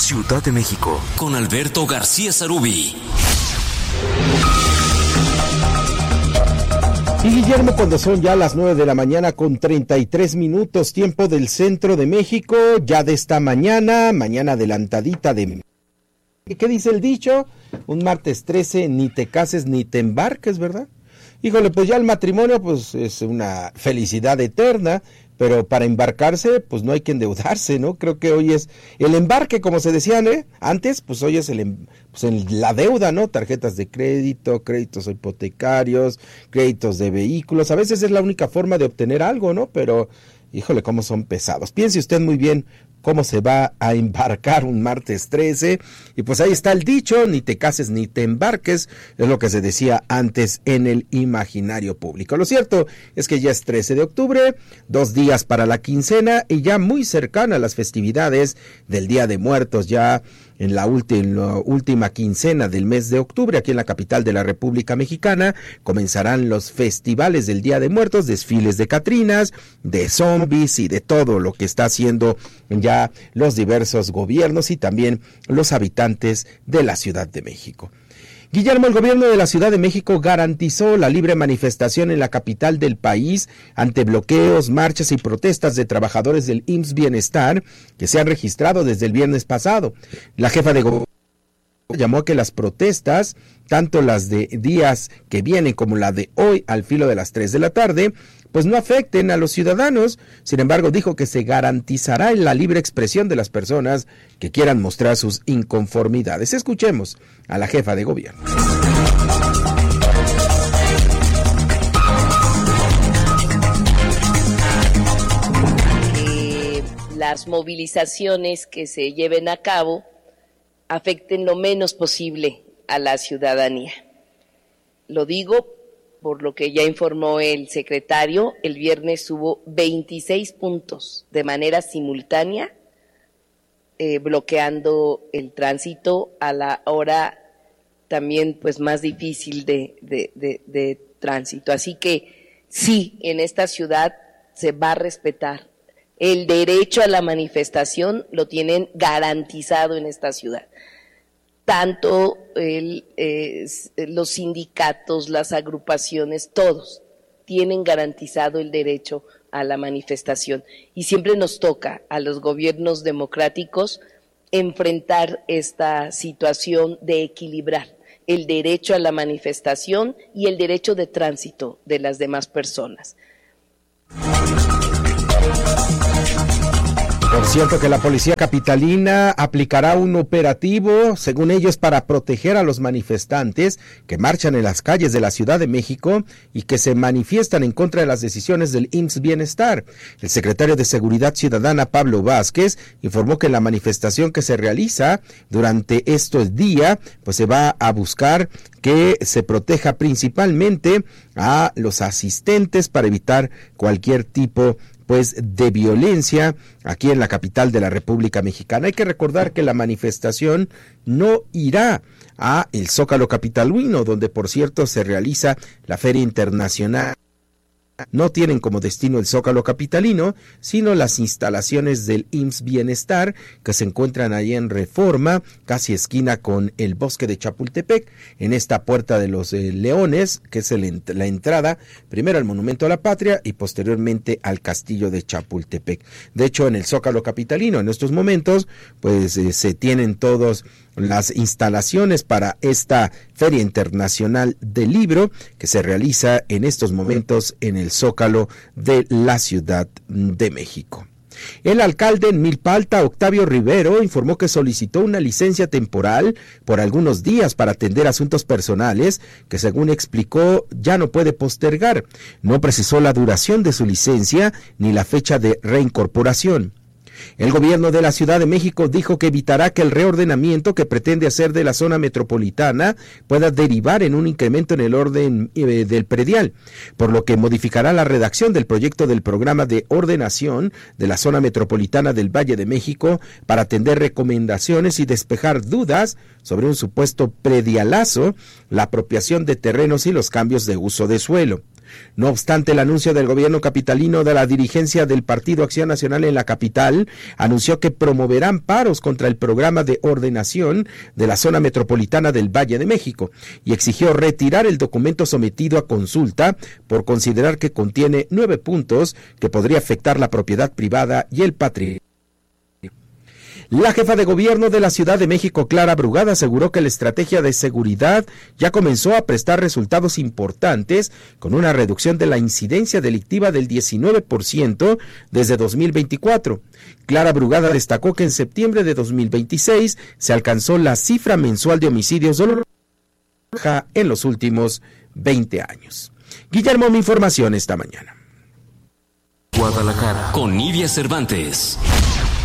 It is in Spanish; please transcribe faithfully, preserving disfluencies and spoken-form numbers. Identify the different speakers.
Speaker 1: Ciudad de México, con Alberto García Sarubí.
Speaker 2: Y Guillermo, cuando son ya las nueve de la mañana con treinta y tres minutos, tiempo del centro de México, ya de esta mañana, mañana adelantadita de... ¿Qué dice el dicho? Un martes trece, ni te cases ni te embarques, ¿verdad? Híjole, pues ya el matrimonio pues es una felicidad eterna, pero para embarcarse pues no hay que endeudarse, ¿no? Creo que hoy es el embarque, como se decía, ¿eh? Antes, pues hoy es el, pues el, la deuda, ¿no? Tarjetas de crédito, créditos hipotecarios, créditos de vehículos, a veces es la única forma de obtener algo, ¿no? Pero, híjole, cómo son pesados. Piense usted muy bien cómo se va a embarcar un martes trece, y pues ahí está el dicho, ni te cases ni te embarques, es lo que se decía antes en el imaginario público. Lo cierto es que ya es trece de octubre, dos días para la quincena y ya muy cercana a las festividades del Día de Muertos, ya en la, ulti- en la última quincena del mes de octubre, aquí en la capital de la República Mexicana, comenzarán los festivales del Día de Muertos, desfiles de catrinas, de zombies y de todo lo que está haciendo ya los diversos gobiernos y también los habitantes de la Ciudad de México. Guillermo, el gobierno de la Ciudad de México garantizó la libre manifestación en la capital del país ante bloqueos, marchas y protestas de trabajadores del I M S S Bienestar que se han registrado desde el viernes pasado. La jefa de gobierno llamó a que las protestas, tanto las de días que vienen como la de hoy al filo de las tres de la tarde, pues no afecten a los ciudadanos. Sin embargo, dijo que se garantizará la libre expresión de las personas que quieran mostrar sus inconformidades. Escuchemos a la jefa de gobierno.
Speaker 3: Que las movilizaciones que se lleven a cabo afecten lo menos posible a la ciudadanía. Lo digo por lo que ya informó el secretario, el viernes hubo veintiséis puntos de manera simultánea eh, bloqueando el tránsito a la hora también pues más difícil de, de, de, de tránsito. Así que sí, en esta ciudad se va a respetar el derecho a la manifestación, lo tienen garantizado en esta ciudad. Tanto el, eh, los sindicatos, las agrupaciones, todos tienen garantizado el derecho a la manifestación. Y siempre nos toca a los gobiernos democráticos enfrentar esta situación de equilibrar el derecho a la manifestación y el derecho de tránsito de las demás personas.
Speaker 2: Por cierto que la policía capitalina aplicará un operativo, según ellos, para proteger a los manifestantes que marchan en las calles de la Ciudad de México y que se manifiestan en contra de las decisiones del I M S S Bienestar. El secretario de Seguridad Ciudadana, Pablo Vázquez, informó que la manifestación que se realiza durante estos días, pues se va a buscar que se proteja principalmente a los asistentes para evitar cualquier tipo pues de violencia aquí en la capital de la República Mexicana. Hay que recordar que la manifestación no irá a el Zócalo capitalino, donde por cierto se realiza la Feria Internacional. No tienen como destino el Zócalo capitalino, sino las instalaciones del I M S S Bienestar, que se encuentran ahí en Reforma, casi esquina con el Bosque de Chapultepec, en esta Puerta de los eh, Leones, que es el, la entrada, primero al Monumento a la Patria y posteriormente al Castillo de Chapultepec. De hecho, en el Zócalo capitalino, en estos momentos, pues eh, se tienen todos las instalaciones para esta Feria Internacional del Libro que se realiza en estos momentos en el Zócalo de la Ciudad de México. El alcalde en Milpa Alta, Octavio Rivero, informó que solicitó una licencia temporal por algunos días para atender asuntos personales que, según explicó, ya no puede postergar. No precisó la duración de su licencia ni la fecha de reincorporación. El gobierno de la Ciudad de México dijo que evitará que el reordenamiento que pretende hacer de la zona metropolitana pueda derivar en un incremento en el orden eh, del predial, por lo que modificará la redacción del proyecto del programa de ordenación de la zona metropolitana del Valle de México para atender recomendaciones y despejar dudas sobre un supuesto predialazo, la apropiación de terrenos y los cambios de uso de suelo. No obstante, el anuncio del gobierno capitalino de la dirigencia del Partido Acción Nacional en la capital anunció que promoverán paros contra el programa de ordenación de la zona metropolitana del Valle de México y exigió retirar el documento sometido a consulta por considerar que contiene nueve puntos que podría afectar la propiedad privada y el patrimonio. La jefa de gobierno de la Ciudad de México, Clara Brugada, aseguró que la estrategia de seguridad ya comenzó a prestar resultados importantes con una reducción de la incidencia delictiva del diecinueve por ciento desde dos mil veinticuatro. Clara Brugada destacó que en septiembre de dos mil veintiséis se alcanzó la cifra mensual de homicidios dolososos en los últimos veinte años. Guillermo, mi información esta mañana.
Speaker 1: Guadalajara, con Nidia Cervantes.